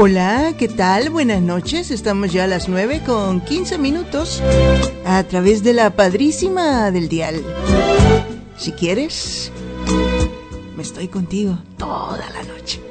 Hola, ¿qué tal? Buenas noches, estamos ya a las 9:15 a través de la padrísima del dial. Si quieres, me estoy contigo toda la noche.